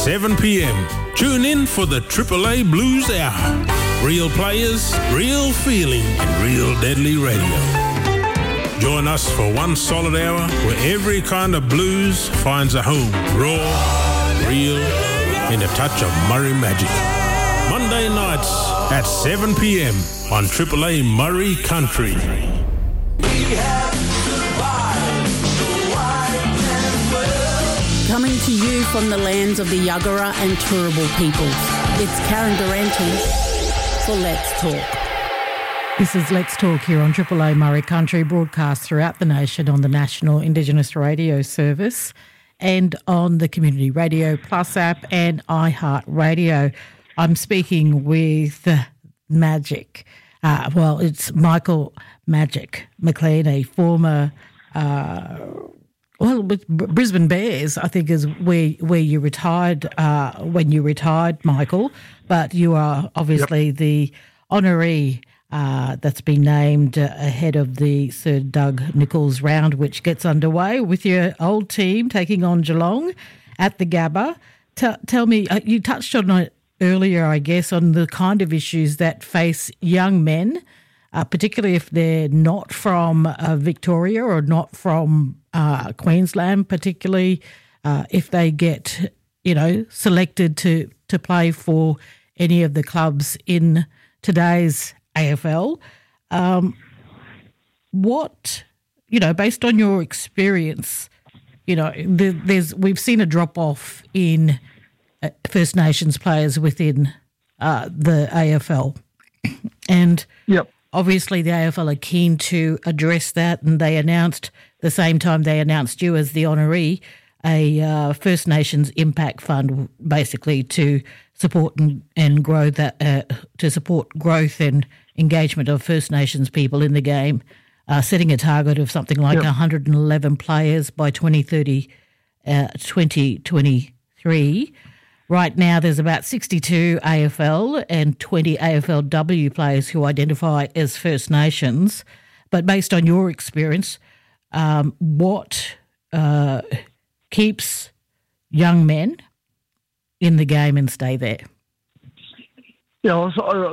7 p.m. Tune in for the AAA Blues Hour. Real players, real feeling, and real deadly radio. Join us for one solid hour where every kind of blues finds a home. Raw, real, and a touch of Murray magic. Monday nights at 7 p.m. on AAA Murray Country. Coming to you from the lands of the Yuggera and Turrbal peoples, it's Karen Durante for Let's Talk. This is Let's Talk here on AAA Murray Country, broadcast throughout the nation on the National Indigenous Radio Service and on the Community Radio Plus app and iHeartRadio. I'm speaking with Magic. It's Michael Magic McLean, a former... with Brisbane Bears, I think, is where you retired when you retired, Michael. But you are obviously the honoree that's been named ahead of the Sir Doug Nicholls round, which gets underway with your old team taking on Geelong at the Gabba. Tell me, you touched on it earlier, I guess, on the kind of issues that face young men, particularly if they're not from Victoria or not from Queensland, particularly if they get, selected to play for any of the clubs in today's AFL. Based on your experience, we've seen a drop-off in First Nations players within the AFL. And obviously the AFL are keen to address that, and they announced, the same time they announced you as the honoree, a First Nations Impact Fund, basically to support and grow that, to support growth and engagement of First Nations people in the game, setting a target of something like 111 players by 2023. Right now, there's about 62 AFL and 20 AFLW players who identify as First Nations. But based on your experience, what keeps young men in the game and stay there? Yeah,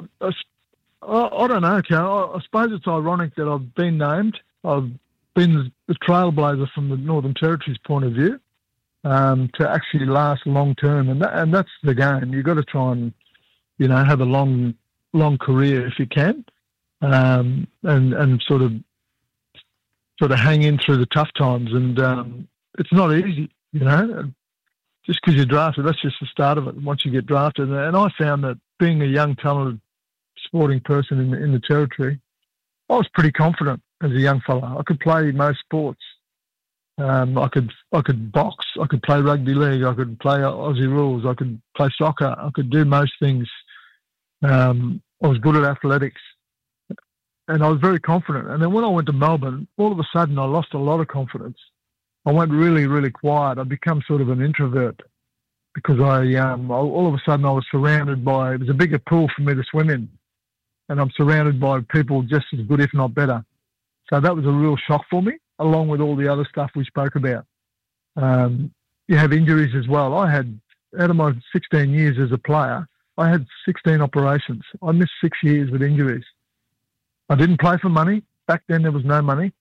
I don't know, Karen. I suppose it's ironic that I've been named. I've been the trailblazer from the Northern Territory's point of view. To actually last long term, and that's the game. You've got to try and have a long career if you can, and sort of hang in through the tough times. And it's not easy, just because you're drafted. That's just the start of it. Once you get drafted, and I found that being a young, talented sporting person in the Territory, I was pretty confident as a young fella. I could play most sports. I could box, I could play rugby league, I could play Aussie rules, I could play soccer, I could do most things. I was good at athletics, and I was very confident. And then when I went to Melbourne, all of a sudden I lost a lot of confidence. I went really, really quiet. I become sort of an introvert because all of a sudden I was surrounded by, it was a bigger pool for me to swim in, and I'm surrounded by people just as good, if not better. So that was a real shock for me, along with all the other stuff we spoke about. You have injuries as well. Out of my 16 years as a player, I had 16 operations. I missed 6 years with injuries. I didn't play for money. Back then there was no money.